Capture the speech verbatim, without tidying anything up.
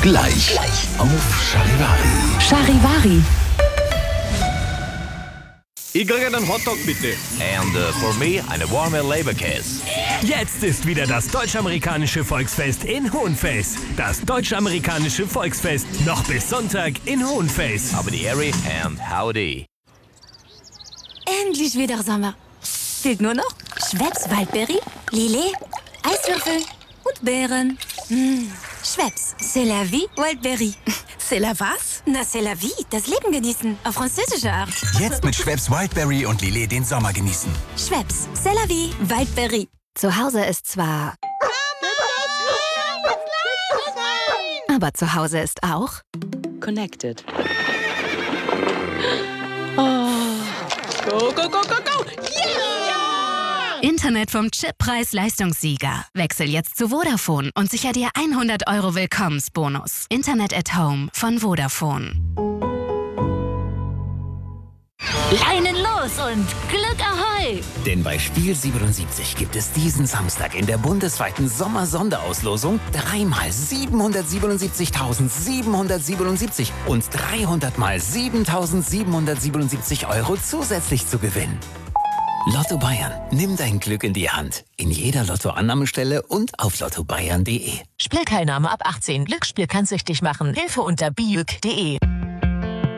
Gleich, Gleich. Auf Charivari. Charivari. Ich kriege einen Hotdog bitte. And uh, for me, eine warme Leberkäse. Jetzt ist wieder das Deutsch-Amerikanische Volksfest in Hohenfels. Das Deutsch-Amerikanische Volksfest noch bis Sonntag in Hohenfels. Aber die Ehre and howdy. Endlich wieder Sommer. Fehlt nur noch Schweppes Waldbeere, Lillet, Eiswürfel und Beeren. Mmh. Schweppes, c'est la vie, Waldbeere. C'est la was? Na, c'est la vie, das Leben genießen, auf französische Art. Jetzt mit Schweppes Wildberry und Lillet den Sommer genießen. Schweppes, c'est la vie, Waldbeere. Zu Hause ist zwar... Aber zu Hause ist auch... Connected. Oh. Go, go, go, go, go! Yeah! Internet vom Chip-Preis-Leistungssieger. Wechsel jetzt zu Vodafone und sicher dir hundert Euro Willkommensbonus. Internet at Home von Vodafone. Leinen los und Glück ahoi! Denn bei Spiel siebenundsiebzig gibt es diesen Samstag in der bundesweiten Sommer-Sonderauslosung dreimal siebenhundertsiebenundsiebzigtausendsiebenhundertsiebenundsiebzig und dreihundert mal siebentausendsiebenhundertsiebenundsiebzig Euro zusätzlich zu gewinnen. Lotto Bayern. Nimm dein Glück in die Hand. In jeder Lottoannahmestelle und auf lotto bayern punkt de. Spielteilnahme ab achtzehn. Glücksspiel kann süchtig machen. Hilfe unter biüg punkt de.